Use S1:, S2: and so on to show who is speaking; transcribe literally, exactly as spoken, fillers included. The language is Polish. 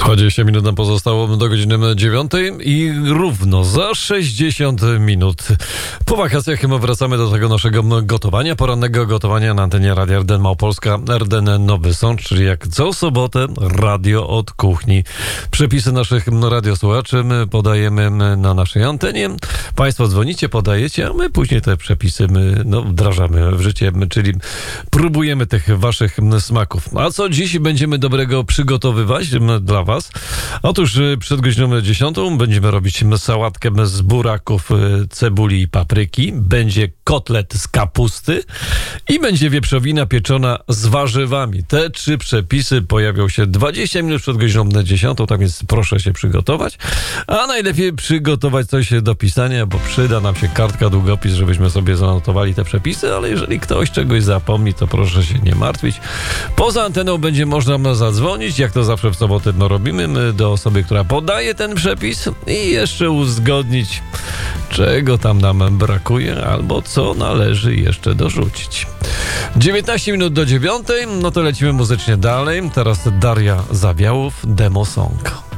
S1: dwadzieścia minut nam pozostało do godziny dziewiątej i równo za sześćdziesiąt minut po wakacjach wracamy do tego naszego gotowania, porannego gotowania na antenie Radia R D N Małopolska, R D N Nowy Sącz, czyli jak co sobotę radio od kuchni. Przepisy naszych radiosłuchaczy my podajemy na naszej antenie. Państwo dzwonicie, podajecie, a my później te przepisy my, no, wdrażamy w życie, czyli próbujemy tych waszych smaków. A co dziś będziemy dobrego przygotowywać dla was? Otóż przed godziną dziesiątą będziemy robić sałatkę z buraków, cebuli i papryki. Będzie kotlet z kapusty i będzie wieprzowina pieczona z warzywami. Te trzy przepisy pojawią się dwadzieścia minut przed godziną dziesiątą, tak więc proszę się przygotować. A najlepiej przygotować coś do pisania, bo przyda nam się kartka, długopis, żebyśmy sobie zanotowali te przepisy, ale jeżeli ktoś czegoś zapomni, to proszę się nie martwić. Poza anteną będzie można zadzwonić, jak to zawsze w sobotę robimy, do osoby, która podaje ten przepis i jeszcze uzgodnić, czego tam nam brakuje albo co należy jeszcze dorzucić. dziewiętnaście minut do dziewiątej, no to lecimy muzycznie dalej. Teraz Daria Zawiałów, Demo Song.